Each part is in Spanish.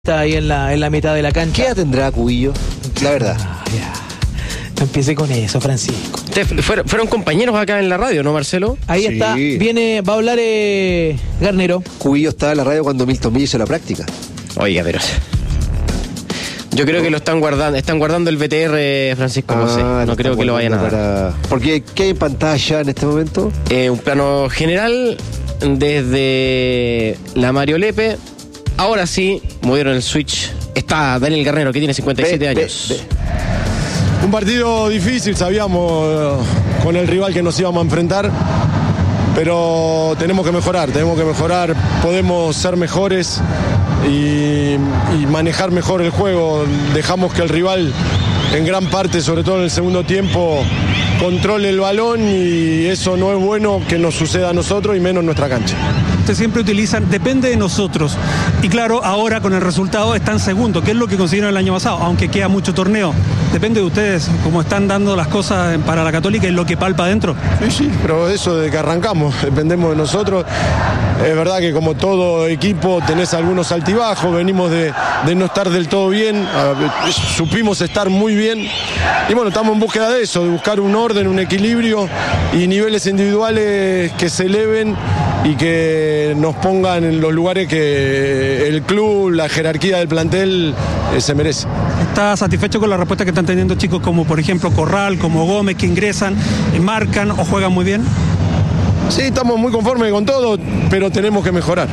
Está ahí en la mitad de la cancha. ¿Qué edad tendrá Cubillo? La verdad. Ya. No empiece con eso, Francisco. Fueron compañeros acá en la radio, ¿no, Marcelo? Ahí Sí. está. Va a hablar Garnero. Cubillo estaba en la radio cuando Milton Villa hizo la práctica. Oiga, pero... Yo creo que lo están guardando el BTR, Francisco José. No creo que lo vayan a dar. Porque ¿qué hay en pantalla en este momento? Un plano general desde la Mario Lepe. Ahora sí, movieron el switch. Está Daniel Garnero, que tiene 57 años. Un partido difícil, sabíamos con el rival que nos íbamos a enfrentar, pero tenemos que mejorar, podemos ser mejores y manejar mejor el juego. Dejamos que el rival, en gran parte, sobre todo en el segundo tiempo, controle el balón y eso no es bueno que nos suceda a nosotros y menos en nuestra cancha. Ustedes siempre utilizan, depende de nosotros. Y claro, ahora con el resultado están segundos, que es lo que consiguieron el año pasado, aunque queda mucho torneo. Depende de ustedes, cómo están dando las cosas para la Católica y lo que palpa adentro. Sí, pero eso desde que arrancamos, dependemos de nosotros. Es verdad que como todo equipo tenés algunos altibajos, venimos de no estar del todo bien, supimos estar muy bien y bueno, estamos en búsqueda de eso, de buscar un orden, un equilibrio y niveles individuales que se eleven y que nos pongan en los lugares que el club, la jerarquía del plantel se merece. ¿Está satisfecho con la respuesta que están teniendo chicos como por ejemplo Corral, como Gómez, que ingresan, marcan o juegan muy bien? Sí, estamos muy conformes con todo, pero tenemos que mejorar.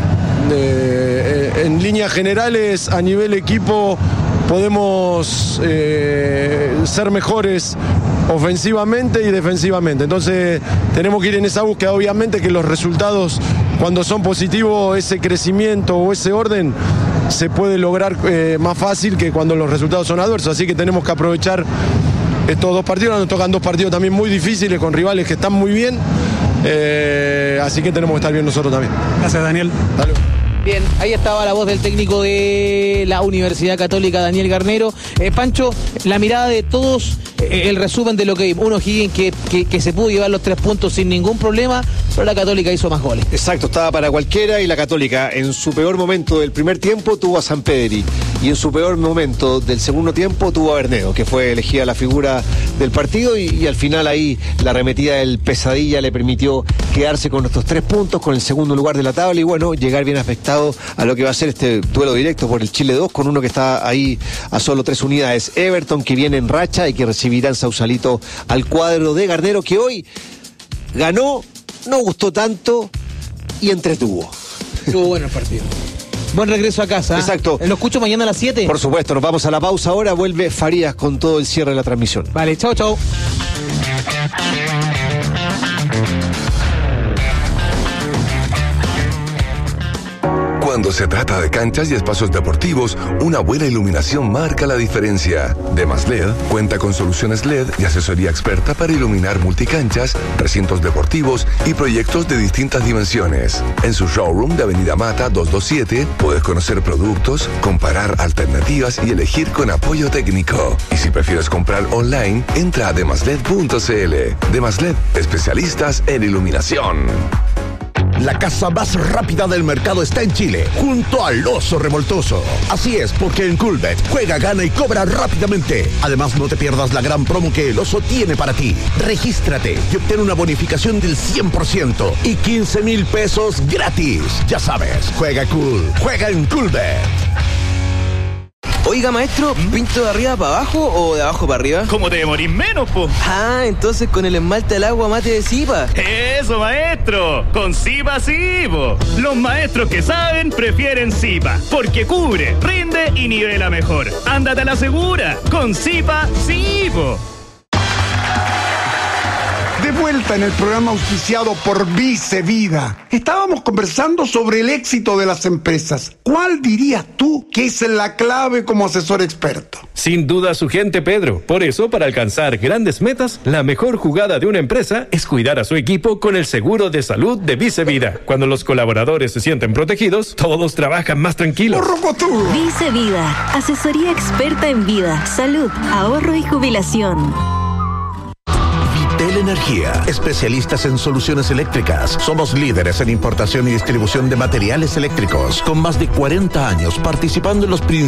En líneas generales, a nivel equipo, podemos ser mejores ofensivamente y defensivamente. Entonces, tenemos que ir en esa búsqueda. Obviamente que los resultados, cuando son positivos, ese crecimiento o ese orden se puede lograr más fácil que cuando los resultados son adversos. Así que tenemos que aprovechar estos dos partidos. Nos tocan dos partidos también muy difíciles con rivales que están muy bien. Así que tenemos que estar bien nosotros también. Gracias, Daniel. Dale. Bien, ahí estaba la voz del técnico de la Universidad Católica, Daniel Garnero. Pancho, la mirada de todos, el resumen de lo que vimos. O'Higgins que se pudo llevar los 3 puntos sin ningún problema, pero la Católica hizo más goles. Exacto, estaba para cualquiera y la Católica en su peor momento del primer tiempo tuvo a Sampedri y en su peor momento del segundo tiempo tuvo a Bernedo, que fue elegida la figura del partido y al final ahí la arremetida del Pesadilla le permitió quedarse con nuestros 3 puntos, con el segundo lugar de la tabla y bueno, llegar bien afectado a lo que va a ser este duelo directo por el Chile 2 con uno que está ahí a solo 3 unidades. Everton, que viene en racha y que recibirá en Sausalito al cuadro de Garnero, que hoy ganó, no gustó tanto y entretuvo. Estuvo bueno el partido. Buen regreso a casa. Exacto. Lo escucho mañana a las 7. Por supuesto, nos vamos a la pausa ahora, vuelve Farías con todo el cierre de la transmisión. Vale, chao, chao. Cuando se trata de canchas y espacios deportivos, una buena iluminación marca la diferencia. Demas LED cuenta con soluciones LED y asesoría experta para iluminar multicanchas, recintos deportivos y proyectos de distintas dimensiones. En su showroom de Avenida Mata 227 puedes conocer productos, comparar alternativas y elegir con apoyo técnico. Y si prefieres comprar online, entra a demasled.cl. Demas LED, especialistas en iluminación. La casa más rápida del mercado está en Chile, junto al Oso Revoltoso. Así es, porque en Coolbet juega, gana y cobra rápidamente. Además, no te pierdas la gran promo que el Oso tiene para ti. Regístrate y obtén una bonificación del 100% y 15,000 pesos gratis. Ya sabes, juega cool, juega en Coolbet. Oiga, maestro, ¿pinto de arriba para abajo o de abajo para arriba? ¿Cómo te demorís menos, po? Ah, entonces con el esmalte al agua mate de Zipa. ¡Eso, maestro! ¡Con Zipa sí, po! Los maestros que saben prefieren Zipa, porque cubre, rinde y nivela mejor. ¡Ándate a la segura! ¡Con Zipa sí, po! De vuelta en el programa auspiciado por Vice Vida. Estábamos conversando sobre el éxito de las empresas. ¿Cuál dirías tú que es la clave como asesor experto? Sin duda su gente, Pedro. Por eso, para alcanzar grandes metas, la mejor jugada de una empresa es cuidar a su equipo con el seguro de salud de Vice Vida. Cuando los colaboradores se sienten protegidos, todos trabajan más tranquilos. Vice Vida, asesoría experta en vida, salud, ahorro y jubilación. Enel Energía, especialistas en soluciones eléctricas. Somos líderes en importación y distribución de materiales eléctricos, con más de 40 años participando en los principales